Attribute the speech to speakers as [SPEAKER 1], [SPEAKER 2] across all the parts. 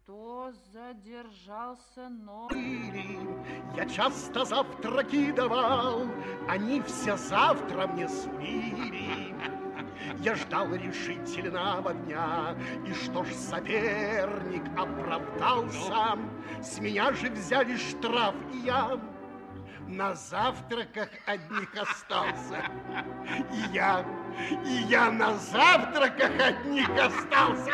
[SPEAKER 1] Кто задержался, но...
[SPEAKER 2] Я часто завтраки давал, они все завтра мне сулили. Я ждал решительного дня, и что ж соперник оправдался, с меня же взяли штраф, и я на завтраках одних остался. И я на завтраках одних остался.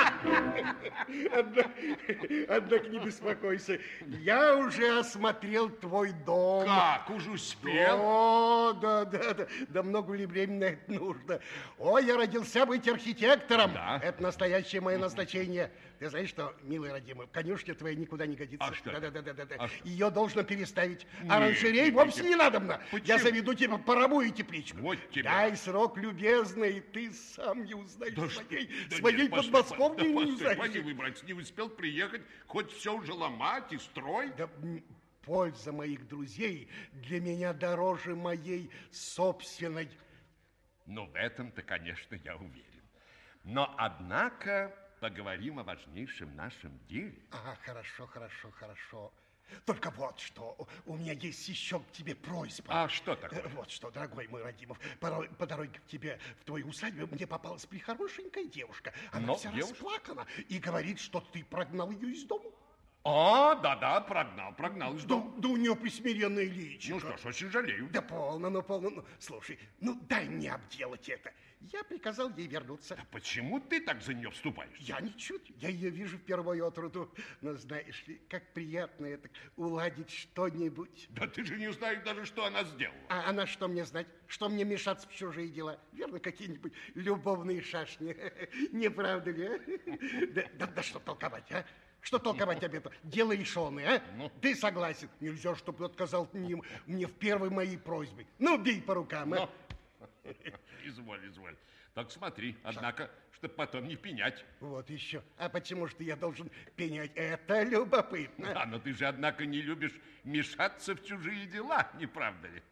[SPEAKER 2] Однако не беспокойся, я уже осмотрел твой дом.
[SPEAKER 3] Как, уже успел?
[SPEAKER 2] О, да, много ли времени на это нужно? О, я родился быть архитектором.
[SPEAKER 3] Да.
[SPEAKER 2] Это настоящее мое назначение. Ты знаешь что, милый родимый, конюшня твоя никуда не годится.
[SPEAKER 3] А что?
[SPEAKER 2] Да. Ее должно переставить. Оранжерей вовсе не надобно. Я заведу тебе паровую тепличку.
[SPEAKER 3] Вот тебе.
[SPEAKER 2] Дай срок, любезный, ты сам не узнаешь
[SPEAKER 3] Да
[SPEAKER 2] своей подмосковной не узнаешь.
[SPEAKER 3] Постой, братец, не успел приехать, хоть все уже ломать и строить.
[SPEAKER 2] Да, польза моих друзей для меня дороже моей собственной.
[SPEAKER 3] Ну, в этом-то, конечно, я уверен. Но, однако, поговорим о важнейшем нашем деле.
[SPEAKER 2] Ага, хорошо. Только вот что, у меня есть еще к тебе просьба.
[SPEAKER 3] А что такое?
[SPEAKER 2] Вот что, дорогой мой Радимов, по дороге к тебе в твою усадьбу мне попалась прихорошенькая девушка. Она вся расплакана и говорит, что ты прогнал ее из дома.
[SPEAKER 3] А, да, прогнал из дома.
[SPEAKER 2] Да у нее присмиренное личико.
[SPEAKER 3] Ну что ж, очень жалею.
[SPEAKER 2] Да полно. Слушай, дай мне обделать это. Я приказал ей вернуться.
[SPEAKER 3] Да почему ты так за нее вступаешь?
[SPEAKER 2] Я ничуть. Я ее вижу впервые от роду. Но знаешь ли, как приятно это уладить что-нибудь.
[SPEAKER 3] Да ты же не знаешь даже, что она сделала.
[SPEAKER 2] А она что мне знать? Что мне мешаться в чужие дела? Верно, какие-нибудь любовные шашни. Не правда ли, а? Да что толковать, а? Что толковать об этом? Дело решенное, а? Ты согласен? Нельзя, чтобы отказал мне в первой моей просьбе. Ну, бей по рукам, а?
[SPEAKER 3] Изволь. Так смотри, однако, чтобы потом не пенять.
[SPEAKER 2] Вот еще. А почему же я должен пенять? Это любопытно.
[SPEAKER 3] Да, но ты же, однако, не любишь мешаться в чужие дела, не правда ли?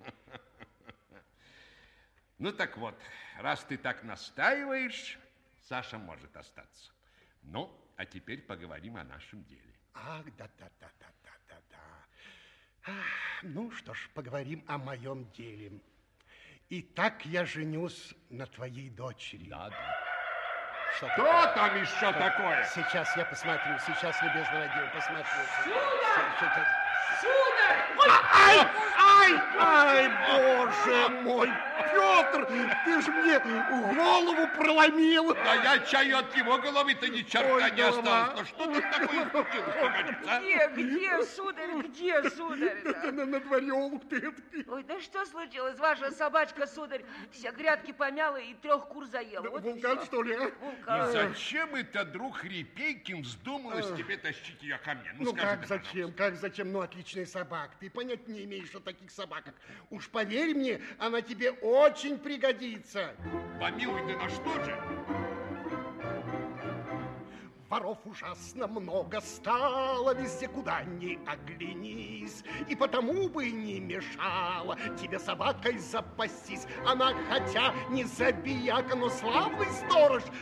[SPEAKER 3] Ну, так вот, раз ты так настаиваешь, Саша может остаться. Ну, а теперь поговорим о нашем деле.
[SPEAKER 2] Ах, да. Ну, что ж, поговорим о моем деле. Итак, я женюсь на твоей дочери.
[SPEAKER 3] Да.
[SPEAKER 2] Что
[SPEAKER 3] там еще такое?
[SPEAKER 2] Сейчас я посмотрю, любезный Радимов, посмотрю.
[SPEAKER 1] Сударь!
[SPEAKER 2] Ай, боже мой, Петр, ты же мне голову проломил.
[SPEAKER 3] Да я чаю от его головы-то ни черта не осталось. Ну что тут такое случилось, погодится?
[SPEAKER 1] Где, сударь?
[SPEAKER 2] На дворе олух ты.
[SPEAKER 1] Ой, да что случилось? Ваша собачка, сударь, все грядки помяла и 3 кур заела. Вот
[SPEAKER 2] вулкан, что ли, а?
[SPEAKER 1] Вулкан.
[SPEAKER 3] И зачем это, друг Репейкин, вздумалось тебе тащить ее ко мне?
[SPEAKER 2] Ну,
[SPEAKER 3] скажи
[SPEAKER 2] как
[SPEAKER 3] ты,
[SPEAKER 2] зачем? Ну, отличная собака. Ты понять не имеешь о таких собаках. Уж поверь мне, она тебе очень пригодится.
[SPEAKER 3] Помилуй, ты на что же?
[SPEAKER 2] Воров ужасно много стало везде, куда ни оглянись. И потому бы не мешало тебе собакой запастись. Она хотя не забияка, но славный сторож.